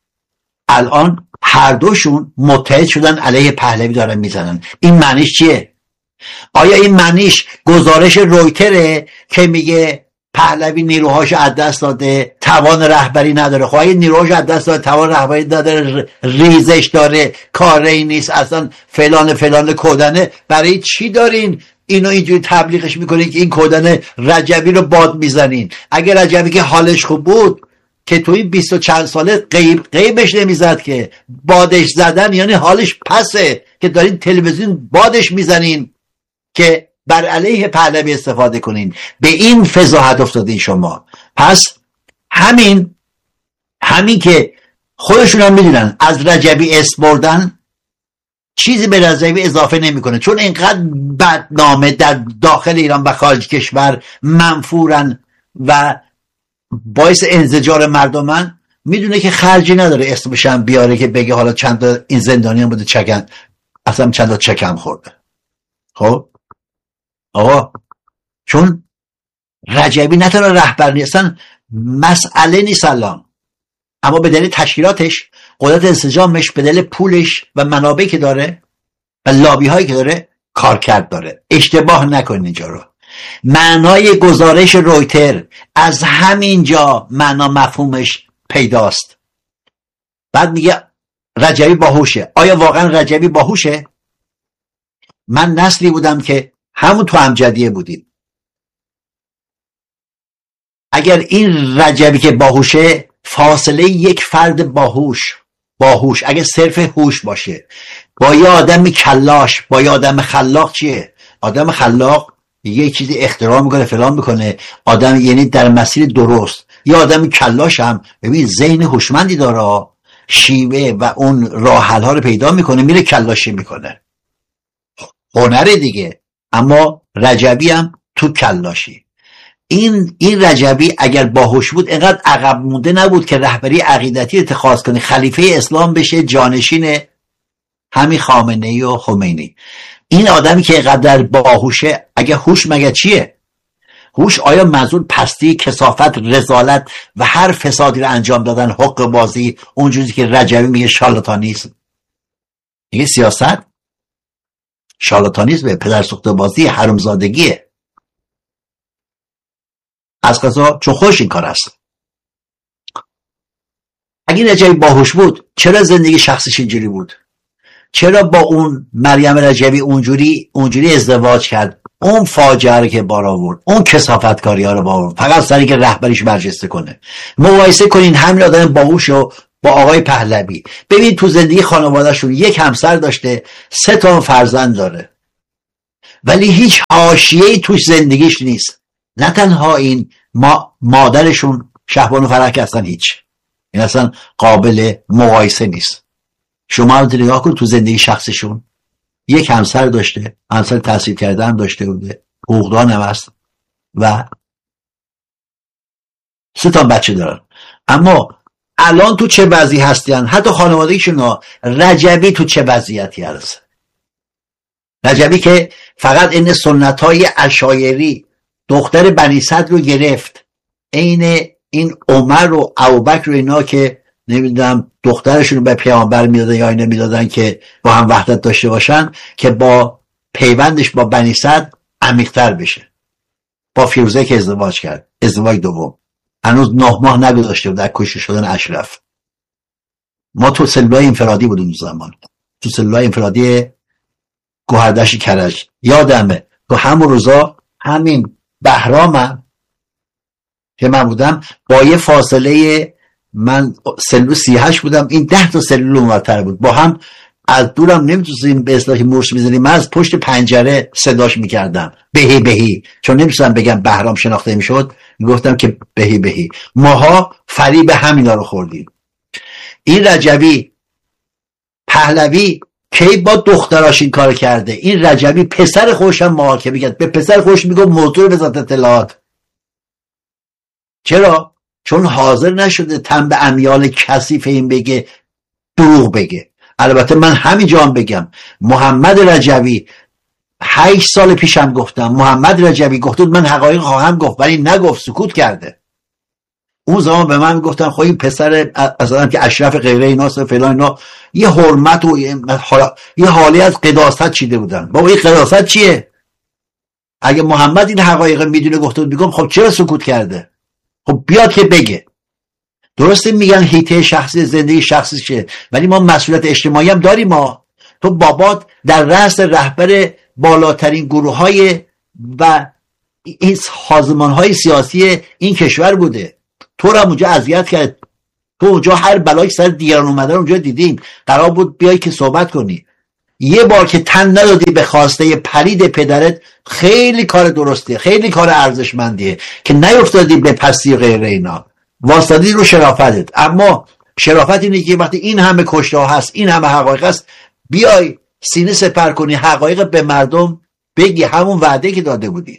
Speaker 1: الان هر دوشون متحد شدن علیه پهلوی دارن میزنن. این معنیش چیه؟ آیا این معنیش گزارش رویتره که میگه پهلوی نیروهاش از دست داده، توان رهبری نداره؟ خب اگه نیروهاش از دست داده، توان رهبری نداره، ریزش داره، کاری نیست، اصلا فلان فلان کودنه، برای چی دارین اینو اینجوری تبلیغش میکنین که این کودنه رجبی رو باد میزنین؟ اگه رجبی که حالش خوب بود که توی بیست و چند ساله قیب قیبش نمیزد، که بادش زدن یعنی حالش پسه، که دارین تلویزیون بادش میزنین که بر علیه پهلوی استفاده کنین. به این فضاحت افتادین شما. پس همین همین که خودشون هم میدونن از رجبی اسم بردن چیزی به رجبی اضافه نمیکنه، چون اینقدر بدنامه در داخل ایران و خارج کشور منفورن و باعث انزجار مردمن، میدونه که خرجی نداره اسمش هم بیاره که بگه حالا چند تا این زندانیان بوده چکن، اصلا چند تا چکم خورده. خب آقا، چون رجبی نه تنها رهبر نیستن، مسئله نیست الان، اما به دلیل تشکیلاتش، قدرت انسجامش، به دلیل پولش و منابعی که داره و لابی هایی که داره، کارکرد داره. اشتباه نکنین اینجا رو. معنای گزارش رویتر از همینجا معنا مفهومش پیداست. بعد میگه رجبی باهوشه. آیا واقعا رجبی باهوشه؟ من نسلی بودم که همون تو امجدیه بودیم. اگر این رجبی که باهوشه، فاصله یک فرد باهوش باهوش اگر صرف هوش باشه با یه آدم کلاش، با یه آدم خلاق، چیه؟ آدم خلاق یه چیزی اختراع میکنه، فلان میکنه، آدم یعنی در مسیر درست. یه آدم کلاش هم ببین ذهن هوشمندی داره، شیوه و اون راه حل ها رو پیدا میکنه، میره کلاشی میکنه، هنره دیگه. اما رجبی هم تو کلاشی. این این رجبی اگر باهوش بود اینقدر عقب مونده نبود که رهبری عقیدتی اتخاذ کنه، خلیفه اسلام بشه، جانشین همین خامنه‌ای و خمینی. این آدمی که اینقدر باهوشه، اگه هوش مگه چیه؟ هوش آیا منظور پستی، کثافت، رذالت و هر فسادی رو انجام دادن، حق بازی، اونجوری که رجبی میگه شارلاتانیسم، میگه سیاست شارلاتانیسم، پدر سوخته بازی، حرامزادگیه. از قضا چون خوش این کار است. اگه رجبی باهوش بود چرا زندگی شخصیش اینجوری بود؟ چرا با اون مریم رجبی اونجوری اونجوری ازدواج کرد؟ اون فاجعه رو که بار آورد، اون کثافتکاری ها رو بار آورد، فقط سری که رهبریش برجسته کنه. مقایسه کنین همین آدم باهوش رو با آقای پهلوی. ببین تو زندگی خانواده‌شون یک همسر داشته، سه تا فرزند داره، ولی هیچ حاشیه‌ای توش زندگیش نیست. نه تنها این، ما مادرشون شهبانو فرح اصلا هیچ، این اصلا قابل مقایسه نیست. شما رو نگاه کن تو زندگی شخصشون، یک همسر داشته، همسر تحصیل کرده هم داشته بوده، حقوقدان هم هست و سه تا بچه دارن. اما الان تو چه وضعی هستن؟ حتی خانوادگیشون، رجبی تو چه وضعیتی هست؟ رجبی که فقط این سنت های عشایری دختر بنی صدر رو گرفت، این این عمر و ابوبکر و اینا که نمیدونم دخترشون رو به پیامبر میدادن یا اینا میدادن که با هم وحدت داشته باشن، که با پیوندش با بنی صدر عمیق‌تر بشه. با فیروزه که ازدواج کرد، ازدواج دوم، هنوز نه ماه نگذاشته بود در کشته شدن اشرف. ما تو سلولای انفرادی بودیم زمان، تو سلولای انفرادی گوهردشت کرج. یادمه تو همون روزا همین بهرامم که من بودم، با یه فاصله، من سلول سی و هشت بودم، این ده تا سلول اونورتر بود، با هم از دورم نمیتونستیم به اصطلاح مورس میزنیم، من از پشت پنجره صداش میکردم بهی بهی، چون نمیتونستم بگم بهرام شناخته میشد، میگفتم که بهی بهی. ماها فریب همینا رو خوردیم. این رجبی پهلوی کی با دختراش این کار کرده؟ این رجبی پسر خوشم محاکمه کرد، به پسر خوش میگه موضوع وزارت اطلاعات. چرا؟ چون حاضر نشده تن به امیال کثیف این بگه، دروغ بگه. البته من همینجا هم بگم، محمد رجبی هشت سال پیشم گفتم، محمد رجبی گفت من حقایق خواهم گفت، ولی نگفت، سکوت کرده. اون زمان به من گفتن خب این پسر اصلا که اشرف غیره ایناست فلان اینا، یه حرمت و یه حالی از قداست چیده بودن. بابا این قداست چیه؟ اگه محمد این حقایق میدونه گفته بود، میگم خب چرا سکوت کرده؟ خب بیاد که بگه. درسته میگن حیطه شخصی زندگی شخصی شه، ولی ما مسئولیت اجتماعی هم داریم. ما تو بابات در رأس رهبر بالاترین گروه های و این سازمان های سیاسی این کشور بوده، تو رو اونجا اذیت کرد، تو اونجا هر بلایی سر دیگران اومده رو اونجا دیدیم، قرار بود بیای که صحبت کنی. یه بار که تن ندادی به خواسته پلید پدرت، خیلی کار درسته، خیلی کار ارزشمندیه که نیفتادی به پستی و غیره اینا، واسطادی رو شرافتت. اما شرافت اینه که وقتی این همه کشته ها هست، این همه حقایق هست، بیای سینه سپر کنی، حقایق به مردم بگی، همون وعده که داده بودی.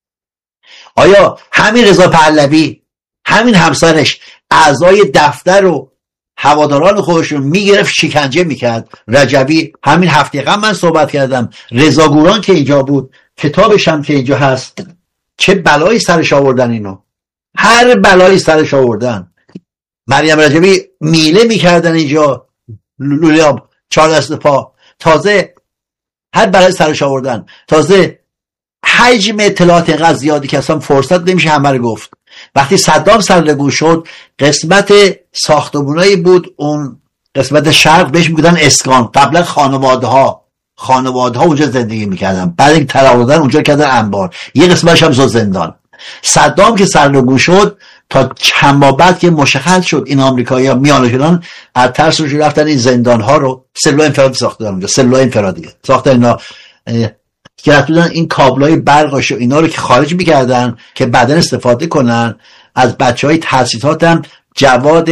Speaker 1: آیا همین رضا پهلوی، همین همسرش، اعضای دفتر و هواداران خودشون میگرفت شکنجه میکرد؟ رجبی همین هفته قبل من صحبت کردم، رضا گوران که اینجا بود، کتابش هم که اینجا هست، چه بلایی سرش آوردن اینو، هر بلایی سرش آوردن. مریم رجبی میله میکردن اینجا، لولیاب چهار دست پا، تازه هر بلایی سرش آوردن، تازه حجم اطلاعات اینقدر زیادی که اصلا فرصت نمیشه همه رو گفت. وقتی صدام سرنگون شد، قسمت ساختمونایی بود، اون قسمت شرق بهش میگفتن اسکان، قبلا خانواده ها خانواده ها اونجا زندگی میکردن، بعد این تراودن اونجا کردن انبار، یه قسمتش هم زندان. صدام که سرنگون شد، تا چند ماه بعد که مشخص شد این آمریکایی‌ها میانه شدن، از ترس رو رفتن این زندان ها رو سلول انفرادی ساختن، اونجا سلول انفرادی ساختن اینا، که رفتن این کابلای برقش و اینا رو که خارج میکردن که بعدن استفاده کنن. از بچه های تحصیلات هم جواد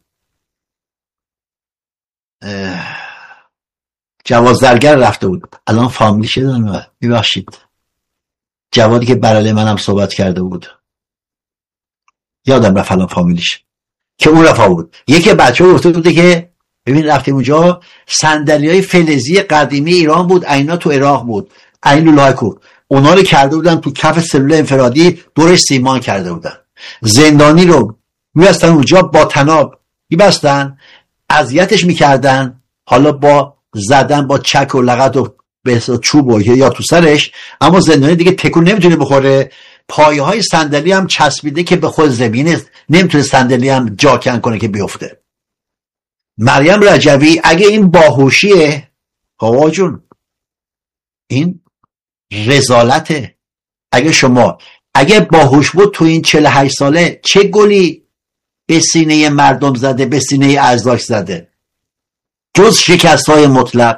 Speaker 1: جواد زرگر رفته بود، الان فامیلی شدن، میبخشید، جوادی که برای منم صحبت کرده بود، یادم رفت الان فامیلیش، که اون رفا بود. یکی بچه ها گفته بوده که ببین رفتیم اونجا، صندلی های فلزی قدیمی ایران بود، اینا تو عراق بود، این لولایکو، اونا رو کرده بودن تو کف سلول انفرادی، دورش سیمان کرده بودن. زندانی رو میبستن اونجا با تناب میبستن، اذیتش میکردن، حالا با زدن با چک و لغت و به چوب و یا تو سرش، اما زندانی دیگه تکون نمیتونه بخوره، پایه های صندلی هم چسبیده که به خود زمینه، نمیتونه صندلی هم جاکن کنه که بیفته. مریم رجبی اگه این باهوشیه، آقا جون این رذالته، اگه شما اگه باهوش بود تو این چهل و هشت ساله چه گلی به سینه مردم زده، به سینه ارزاش زده، جز شکست‌های مطلق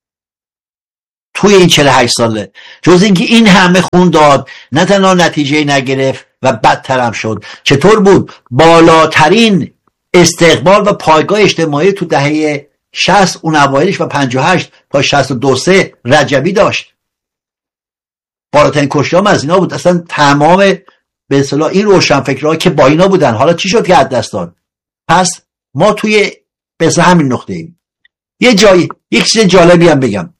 Speaker 1: توی این چهل و هشت ساله، جز اینکه این همه خون داد، نه تنها نتیجه نگرفت و بدتر هم شد. چطور بود؟ بالاترین استقبال و پایگاه اجتماعی تو دهه شصت اون اوایلش و پنجاه و هشت تا شصت و دو سه رجبی داشت. بالاترین کشته‌ام از اینا بود. اصلا تمام به اصطلاح این روشنفکرها که با اینا بودن، حالا چی شد که از دست داد؟ پس ما توی به اصطلاح همین نقطه ایم. یه جایی یک چیز جالبی هم بگم.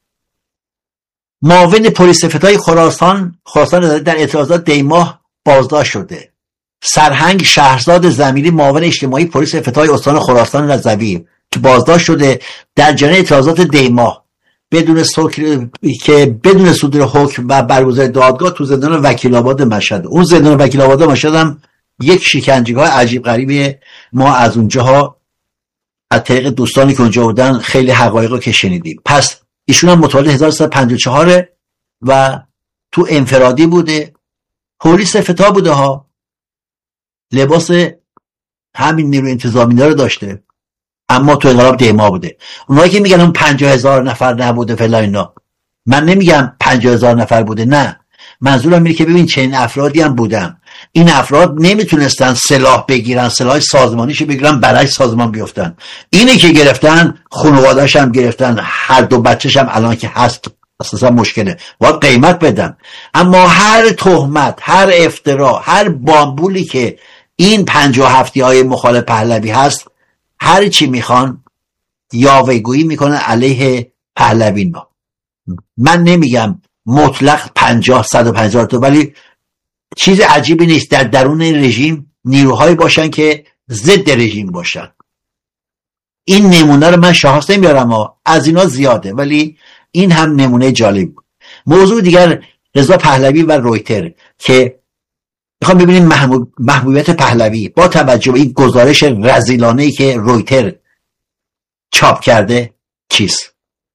Speaker 1: معاون پلیس فتای خراسان خراسان در اعتراضات دیماه بازداشت شده. سرهنگ شهرزاد زمیری معاون اجتماعی پلیس فتای استان خراسان رضوی که بازداشت شده در جریان اعتراضات دیماه بدون سوک... که بدون صدور حکم و برگزاری دادگاه تو زندان وکیل آباد مشهد. اون زندان وکیل آباد مشهد هم یک شکنجهگاه عجیب غریبیه. ما از اونجاها از طریق دوستانی که اونجا بودن خیلی حقایقو که شنیدیم. پس ایشون هم متولد هزار و سیصد و پنجاه و چهار و تو انفرادی بوده، پلیس فتا بوده ها، لباس همین نیروی انتظامی رو داشته، اما تو انقلاب دیما بوده. اونایی که میگن اون پنجاه هزار نفر نبوده فلا اینا، من نمیگم پنجاه هزار نفر بوده، نه، منظورم اینه که ببین چنین افرادی هم بودن. این افراد نمیتونستن سلاح بگیرن، سلاح سازمانیشو بگیرن برای سازمان بیفتن. اینه که گرفتن، خانواده‌اش هم گرفتن، هر دو بچه‌ش هم الان که هست اساسا مشکله، باید قیمت بدن. اما هر تهمت، هر افترا، هر بامبولی که این پنجاه و هفتی های مخالف پهلوی هست، هر چی میخوان یاوه‌گویی میکنن علیه پهلوی. ما من نمیگم مطلق پنجاه صد و پنجاه تا، ولی چیز عجیبی نیست در درون رژیم نیروهایی باشن که ضد رژیم باشن. این نمونه رو من شخص نمیارم ها، از اینا زیاده، ولی این هم نمونه جالب بود. موضوع دیگر رضا پهلوی و رویتر که میخوام ببینیم محبوب... محبوبیت پهلوی با توجه به این گزارش رذیلانه‌ای که رویتر چاپ کرده چیست.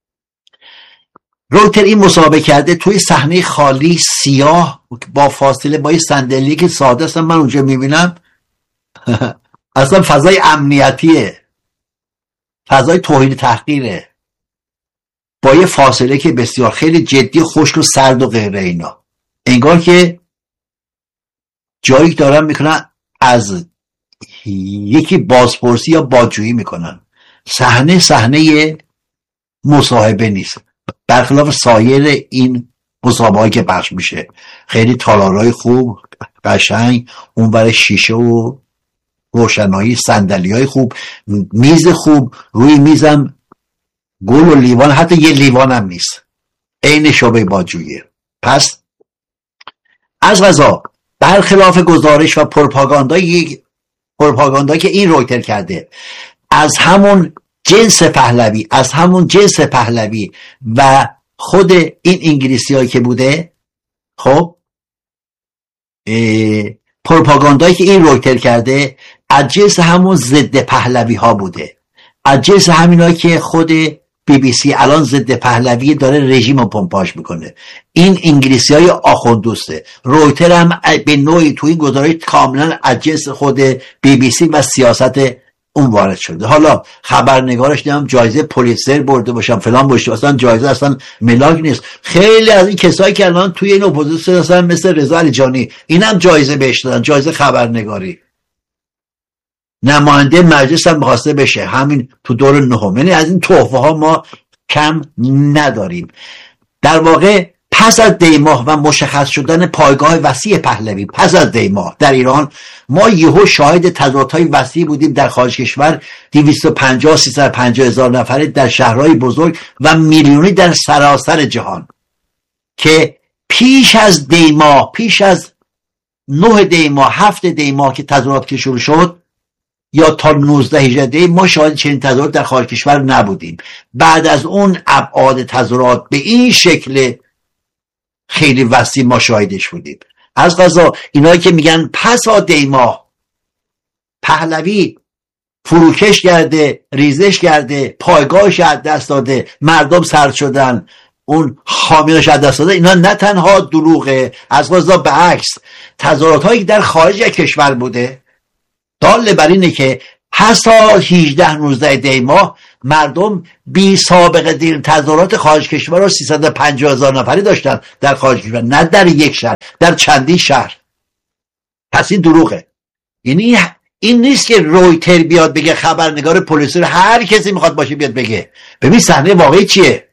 Speaker 1: رویتر این مسابقه کرده توی صحنه خالی سیاه با فاصله با یه صندلی که ساده است، من اونجا میبینم اصلا فضای امنیتیه، فضای توهین تحقیره، با یه فاصله که بسیار خیلی جدی، خشک و سرد و غیره. اینا انگار که جایی دارن میکنن از یکی بازپرسی یا بازجویی میکنن. صحنه صحنه مصاحبه نیست، برخلاف سایر این مسابقه‌ای که پخش میشه. خیلی تالارهای خوب قشنگ، اونور شیشه و روشنایی، صندلی‌های خوب، میز خوب، روی میزم گل و لیوان، حتی یه لیوان هم نیست، عین شعبه بازجویی. پس از قضا برخلاف گزارش و پروپاگاندای پروپاگاندایی که این رویتر کرده، از همون جنس پهلوی از همون جنس پهلوی و خود این انگلیسی هایی که بوده، خب پروپاگاندایی که این رویتر کرده از جنس همون ضد پهلوی ها بوده، از جنس همینایی که خود بی بی سی الان ضد پهلوی داره رژیم رو پمپاژ میکنه. این انگلیسی های آخوندوسته. رویتر هم به نوعی توی این گزارش کاملا از جنس خود بی بی سی و سیاست اون وارد شده. حالا خبرنگارش نمیم جایزه پولیتزر برده باشم فلان باشه، اصلا جایزه اصلا ملاک نیست. خیلی از این کسایی که الان توی این اپوزیسیون هستن مثل رضا علیجانی، اینم جایزه بهش دادن، جایزه خبرنگاری. نماینده مجلس هم بخواسته بشه همین تو دور نهم. یعنی از این تحفه ها ما کم نداریم. در واقع پس از دیماه و مشخص شدن پایگاه وسیع پهلوی، پس از دیماه در ایران ما یهو شاهد تظاهرات‌های وسیع بودیم در خارج کشور، دویست و پنجاه سیصد و پنجاه هزار نفره در شهرهای بزرگ و میلیونی در سراسر جهان، که پیش از دیماه، پیش از نه دیماه، هفت دیماه که تظاهرات که شروع شد، یا تا نوزده هجده دی ما شاهد چنین تظاهرات در خارج کشور نبودیم. بعد از اون ابعاد تظاهرات به این شکل خیلی وسیع ما شاهدش بودیم. از قضا اینایی که میگن پس از دیماه پهلوی فروکش کرده، ریزش کرده، پایگاهش از دست داده، مردم سرد شدن، اون حامیانش از دست داده، اینا نه تنها دروغه، از قضا به عکس تظاهرات هایی در خارج کشور بوده دال بر اینه که پس تا هجده نوزده دی ماه مردم بی سابقه دیر تظاهرات خارج کشور رو سیصد و پنجاه هزار نفری داشتن در خارج کشور، نه در یک شهر، در چندین شهر. پس این دروغه. یعنی این نیست که رویتر بیاد بگه، خبرنگار پلیسی رو هر کسی میخواد باشه بیاد بگه. ببین صحنه واقعی چیه؟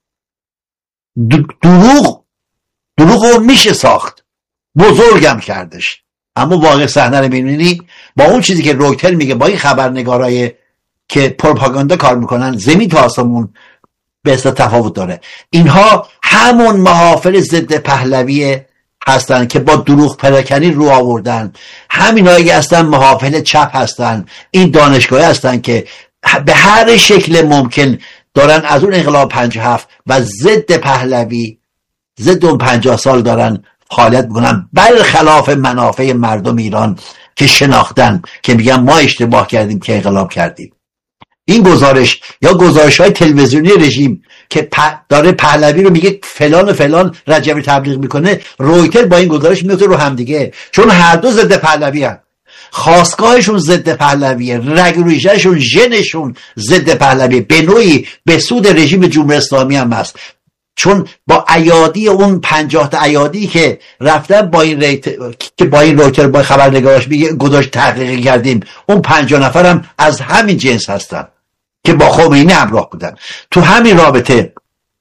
Speaker 1: دروغ دروغ رو میشه ساخت، بزرگم کردش، اما واقع صحنه رو میبینی با اون چیزی که رویتر میگه، با این خبرنگارای که پروپاگاندا کار میکنن، زمین تا آسمون به اصطلاح تفاوت داره. اینها همون محافل ضد پهلوی هستن که با دروغ پراکنی رو آوردن، همین هایی هستن محافل چپ هستن، این دانشگاهی هستن که به هر شکل ممکن دارن از اون انقلاب پنجاه و هفت و ضد پهلوی، ضد اون پنجاه سال دارن فعالیت میکنن، برخلاف منافع مردم ایران که شناختن، که میگن ما اشتباه کردیم که انقلاب کردیم. این گزارش یا گزارش های تلویزیونی رژیم که داره پهلوی رو میگه فلان و فلان رجبی تبلیغ میکنه، رویتر با این گزارش میفته رو هم دیگه، چون هر دو ضد پهلوی هستن، خواستگاهشون ضد پهلویه، رگ و ریشهشون، ژنشون ضد پهلوی، به نوعی به سود رژیم جمهوری اسلامی هم هست. چون با ایادی اون پنجاه تا ایادی که رفتن با این ریت... که با این رویتر با خبرنگاراش میگه گذاشت تحقیق کردیم، اون پنجاه نفر هم از همین جنس هستن که با خمینی همراه بودن. تو همین رابطه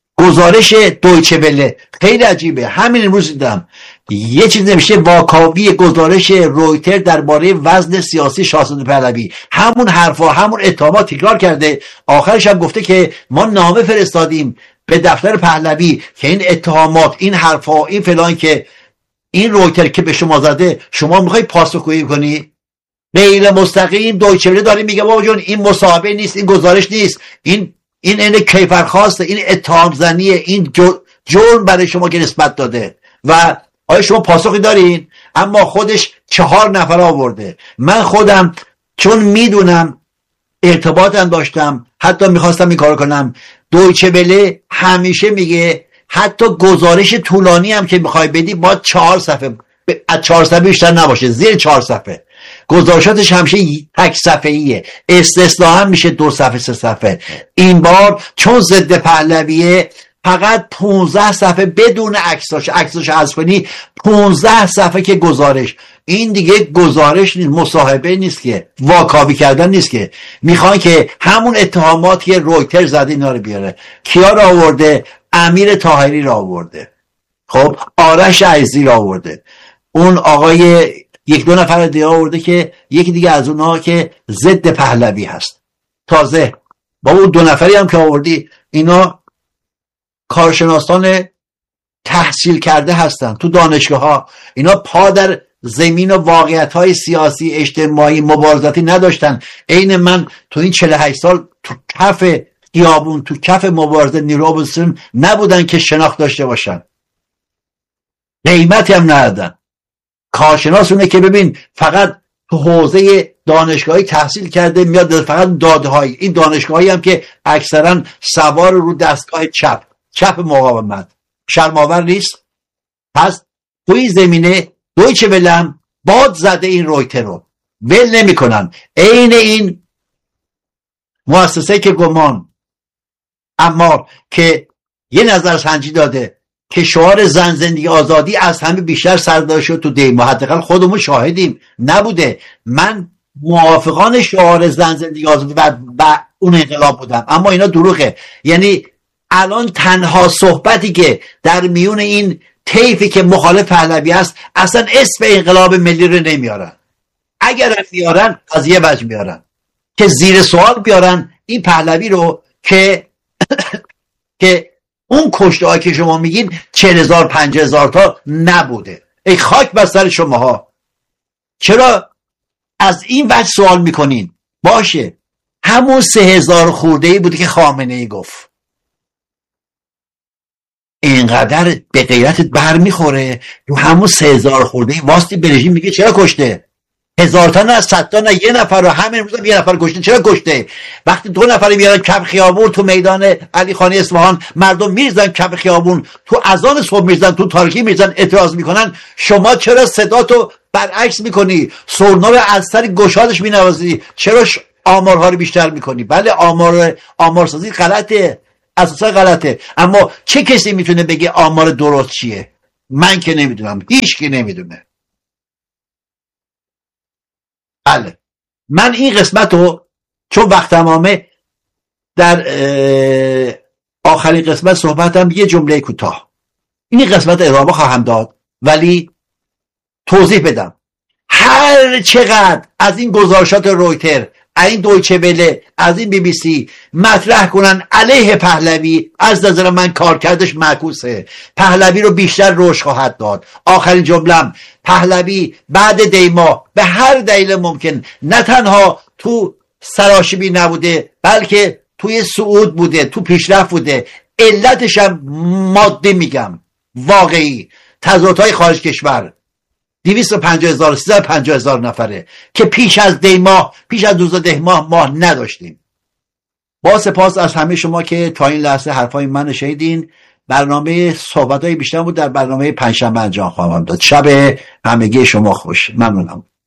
Speaker 1: گزارش دویچه وله خیلی عجیبه، همین امروز دیدم یه چیز نمیشه، واکاوی گزارش رویتر درباره وزن سیاسی شاهزاده پهلوی، همون حرفا همون اتهامات تکرار کرده. آخرش هم گفته که ما نامه فرستادیم به دفتر پهلوی که این اتهامات، این حرفا، این فلان که این رویتر که به شما زده، شما میخوای پاسخگویی کنی؟ غیر مستقیم دویچه وله داره میگه بابا جون این مصاحبه نیست، این گزارش نیست، این این این کیفرخواسته، این اتهام زنیه، این جرم برای شما که نسبت داده و آیا شما پاسخی دارین؟ اما خودش چهار نفر آورده. من خودم چون میدونم ارتباطم داشتم، حتی میخواستم این کار کنم، دویچه وله همیشه میگه حتی گزارش طولانی هم که میخوای بدی با چهار صفحه، از چهار صفحه بیشتر نباشه، زیر چهار صفحه. گزارشاتش همیشه تک صفحه‌ایه، استثنا هم میشه دو صفحه سه صفحه. این بار چون ضد پهلویه فقط پونزده صفحه بدون عکساش، عکساش حذف کنی پونزده صفحه که گزارش. این دیگه گزارش نیست، مصاحبه نیست که، واکاوی کردن نیست که. میخوان که همون اتهاماتی که رویتر زده اینا رو بیاره. کیا رو آورده؟ امیر طاهری رو آورده، خب آرش عزیزی رو آورده، اون آقای یک دو نفر دیگه آورده که یکی دیگه از اونها که ضد پهلوی هست. تازه با اون دو نفری هم که آوردی، اینا کارشناسان تحصیل کرده هستن تو دانشگاه ها، اینا پا در زمین و واقعیت های سیاسی اجتماعی مبارزاتی نداشتن. عین من تو این چهل و هشت سال تو کف خیابون، تو کف مبارزه نیرو بسیم نبودن که شناخت داشته باشن، قیمتی هم ندادن. کارشناسونه که ببین فقط تو حوزه دانشگاهی تحصیل کرده، میاد فقط داده های این دانشگاهی هم که اکثرا سوار رو دستگاه چپ چپ مقاومت، شرم‌آور نیست؟ پس توی زمینه دویچه وله هم باد زده این رویتر رو ول نمی کنن. عین این مؤسسه که گمان اما که یه نظر سنجی داده که شعار زن زندگی آزادی از همه بیشتر سردار شد تو دیما، حداقل خودمون شاهدیم، نبوده. من موافقان شعار زن زندگی آزادی و, و اون انقلاب بودم، اما اینا دروغه. یعنی الان تنها صحبتی که در میون این طیفی که مخالف پهلوی است، اصلا اسم انقلاب ملی رو نمیارن. اگر میارن از یه وجه میارن که زیر سوال بیارن این پهلوی رو که که اون کشته ها که شما میگین چهل هزار پنجاه هزار تا نبوده. ای خاک بر سر شماها، چرا از این وجه سوال میکنین؟ باشه همون سه هزار خورده ای بوده که خامنه ای گفت. اینقدر به غیرتت بر میخوره رو همون سه هزار خورده ای واسطی به رژیم میگه چرا کشته؟ هزار تا نه، صد تا نه، یه نفر رو همین روز یه نفر کشته. چرا کشته؟ وقتی دو نفر میارن کف خیابون تو میدان علی خانی اصفهان، مردم میرزن کف خیابون، تو اذان صبح میرزن، تو تاریکی میرزن، اعتراض میکنن، شما چرا صداتو برعکس میکنی؟ سرنا رو از سر گشادش مینوازی؟ چرا آمارها رو بیشتر میکنی؟ بله آمار آمارسازی غلطه، اساسا غلطه، اما چه کسی میتونه بگه آمار درست چیه؟ من که نمیدونم، هیچ کی نمیدونه. بله من این قسمت رو چون وقت تمامه، در آخرین قسمت صحبتم یه جمله کوتاه این قسمت ادامه خواهم داد، ولی توضیح بدم هر چقدر از این گزارشات رویتر، از این دویچه وله، از این بی بی سی مطرح کنن علیه پهلوی، از نظر من کارکردش معکوسه. پهلوی رو بیشتر رشد خواهد داد. آخرین جملم، پهلوی بعد دیما به هر دلیل ممکن نه تنها تو سراشیبی نبوده، بلکه توی صعود بوده، تو پیشرفت بوده. علتش هم مادی میگم، واقعی، تظاهرات‌های خارج کشور، دویست و پنجاه هزار سیصد و پنجاه هزار نفره که پیش از دیما، پیش از دوز دیما ماه نداشتیم. با سپاس از همه شما که تا این لحظه حرفای من شنیدین. برنامه صحبت‌های بیشتر بود در برنامه پنجشنبه انجام خواهم داد. شب همگی شما خوش. ممنونم.